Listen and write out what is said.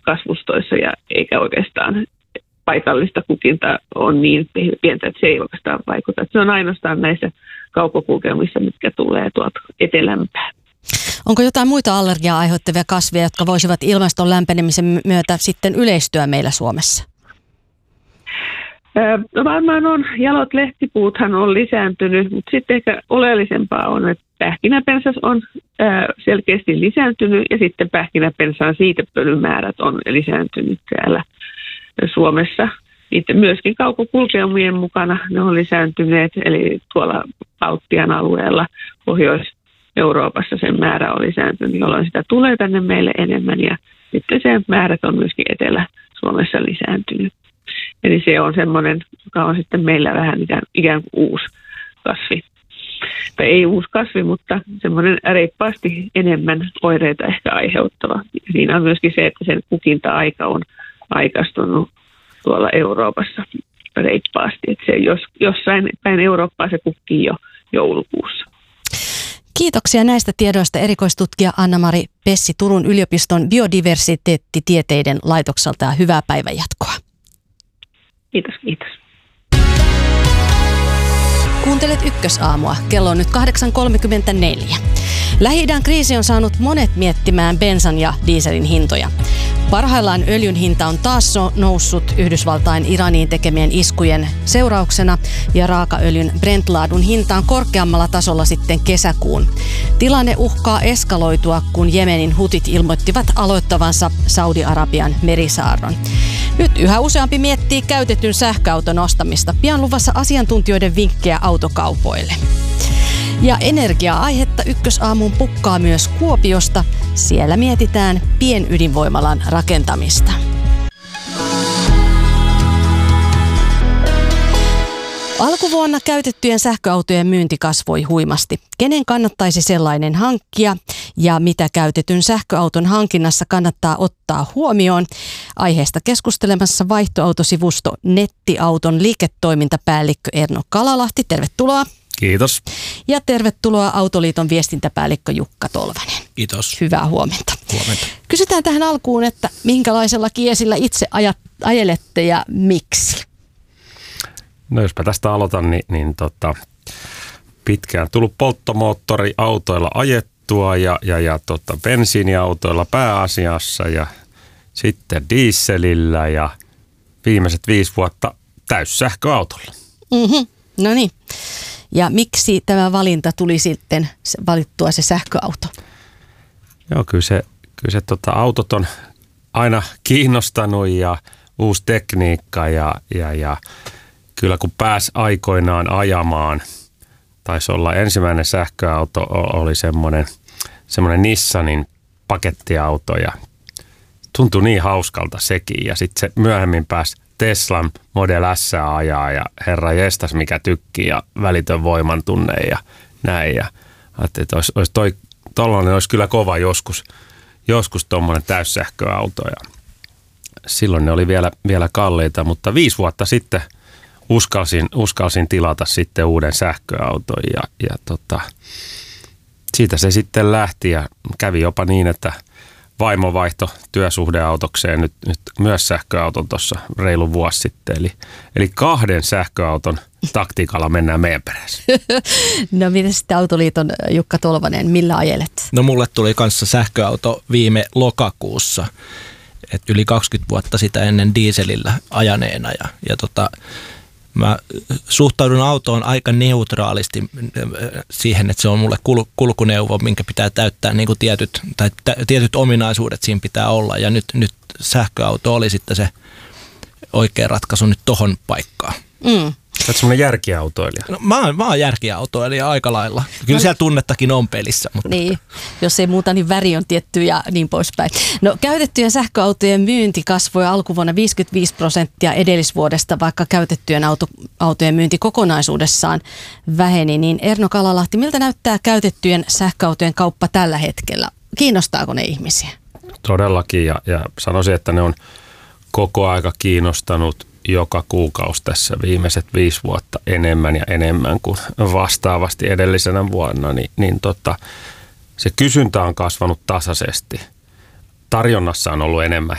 kasvustoissa ja eikä oikeastaan paikallista kukintaa on niin pientä, että se ei oikeastaan vaikuta. Se on ainoastaan näissä kaukokulkeumissa, mitkä tulee tuolta etelämpään. Onko jotain muita allergiaa aiheuttavia kasveja, jotka voisivat ilmaston lämpenemisen myötä sitten yleistyä meillä Suomessa? No varmaan on. Jalot lehtipuuthan on lisääntynyt, mutta sitten ehkä oleellisempaa on, että pähkinäpensas on selkeästi lisääntynyt ja sitten pähkinäpensaan siitepölyn määrät on lisääntynyt täällä Suomessa. Itse myöskin kaukokulkeumien mukana ne on lisääntyneet, eli tuolla Baltian alueella, Pohjois-Euroopassa sen määrä on lisääntynyt, jolloin sitä tulee tänne meille enemmän ja sitten sen määrät on myöskin Etelä-Suomessa lisääntynyt. Eli se on semmoinen, joka on sitten meillä vähän ikään kuin uusi kasvi. Tai ei uusi kasvi, mutta semmoinen reippaasti enemmän oireita ehkä aiheuttava. Siinä on myöskin se, että sen kukinta-aika on aikaistunut tuolla Euroopassa reippaasti. Että se jossain päin Eurooppaa se kukkii jo joulukuussa. Kiitoksia näistä tiedoista erikoistutkija Anna-Mari Pessi Turun yliopiston biodiversiteettitieteiden laitokselta ja hyvää päivänjatkoa. Kiitos, kiitos. Kuuntelet Ykkösaamua. Kello on nyt 8.34. Lähi-idän kriisi on saanut monet miettimään bensan ja dieselin hintoja. Parhaillaan öljyn hinta on taas noussut Yhdysvaltain Iraniin tekemien iskujen seurauksena ja raakaöljyn Brent-laadun hinta on korkeammalla tasolla sitten kesäkuun. Tilanne uhkaa eskaloitua, kun Jemenin hutit ilmoittivat aloittavansa Saudi-Arabian merisaarron. Nyt yhä useampi miettii käytetyn sähköauton ostamista. Pian luvassa asiantuntijoiden vinkkejä autokaupoille. Ja energia-aihetta Ykkösaamuun pukkaa myös Kuopiosta. Siellä mietitään pienydinvoimalan rakentamista. Alkuvuonna käytettyjen sähköautojen myynti kasvoi huimasti. Kenen kannattaisi sellainen hankkia ja mitä käytetyn sähköauton hankinnassa kannattaa ottaa huomioon? Aiheesta keskustelemassa vaihtoautosivusto Nettiauton liiketoimintapäällikkö Erno Kalalahti. Tervetuloa. Kiitos. Ja tervetuloa Autoliiton viestintäpäällikkö Jukka Tolvanen. Kiitos. Hyvää huomenta. Huomenta. Kysytään tähän alkuun, että minkälaisella kiesillä itse ajelette ja miksi? No jospä tästä aloitan, niin pitkään tullut polttomoottoriautoilla ajettua ja bensiiniautoilla pääasiassa ja sitten dieselillä ja viimeiset 5 vuotta täyssähköautolla. No niin. Ja miksi tämä valinta tuli sitten valittua se sähköauto? Joo, kyllä se autot on aina kiinnostanut ja uusi tekniikka ja kyllä kun pääsi aikoinaan ajamaan, taisi olla ensimmäinen sähköauto, oli semmoinen Nissanin pakettiauto ja tuntui niin hauskalta sekin. Ja sitten se myöhemmin pääsi Teslan Model S ajaa ja herra jestas mikä tykki ja välitön voimantunne ja näin. Ja ajattelin, että tollainen olisi kyllä kova joskus tuommoinen täyssähköauto ja silloin ne oli vielä kalliita, mutta 5 vuotta sitten uskalsin tilata sitten uuden sähköauton ja siitä se sitten lähti ja kävi jopa niin, että vaimo vaihtoi työsuhdeautokseen nyt myös sähköauton tuossa reilu vuosi sitten. Eli 2 sähköauton taktiikalla mennään meidän perässä. No mitä sitten Autoliiton Jukka Tolvanen, millä ajelet? No mulle tuli kanssa sähköauto viime lokakuussa, et yli 20 vuotta sitä ennen dieselillä ajaneena ja mä suhtaudun autoon aika neutraalisti siihen, että se on mulle kulkuneuvo, minkä pitää täyttää niin kuin tietyt ominaisuudet siinä pitää olla. Ja nyt sähköauto oli sitten se oikea ratkaisu nyt tohon paikkaan. Sä oot semmoinen järkiautoilija. No, mä oon järkiautoilija aika lailla. Kyllä siellä tunnettakin on pelissä. Mutta. Niin, jos ei muuta, niin väri on tietty ja niin poispäin. No käytettyjen sähköautojen myynti kasvoi alkuvuonna 55% edellisvuodesta, vaikka käytettyjen autojen myynti kokonaisuudessaan väheni. Niin Erno Kalalahti, miltä näyttää käytettyjen sähköautojen kauppa tällä hetkellä? Kiinnostaako ne ihmisiä? Todellakin ja sanoisin, että ne on koko aika kiinnostanut joka kuukausi tässä viimeiset 5 vuotta enemmän ja enemmän kuin vastaavasti edellisenä vuonna, niin se kysyntä on kasvanut tasaisesti. Tarjonnassa on ollut enemmän